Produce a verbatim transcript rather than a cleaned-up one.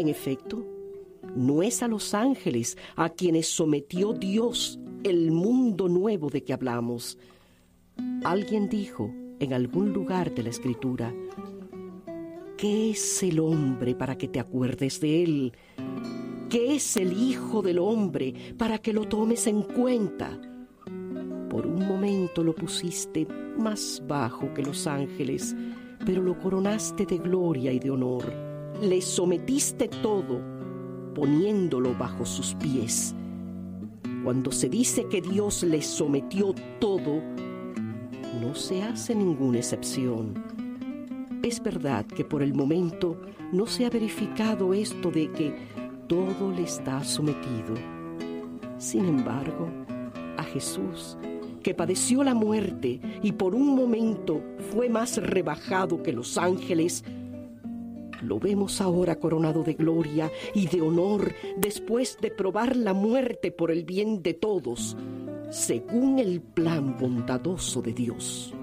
En efecto, no es a los ángeles a quienes sometió Dios el mundo nuevo de que hablamos. Alguien dijo en algún lugar de la Escritura: ¿qué es el hombre para que te acuerdes de él? ¿Qué es el Hijo del Hombre para que lo tomes en cuenta? Por un momento lo pusiste más bajo que los ángeles, pero lo coronaste de gloria y de honor. Le sometiste todo, poniéndolo bajo sus pies. Cuando se dice que Dios le sometió todo, no se hace ninguna excepción. Es verdad que por el momento no se ha verificado esto de que todo le está sometido. Sin embargo, a Jesús, que padeció la muerte y por un momento fue más rebajado que los ángeles, lo vemos ahora coronado de gloria y de honor después de probar la muerte por el bien de todos, según el plan bondadoso de Dios.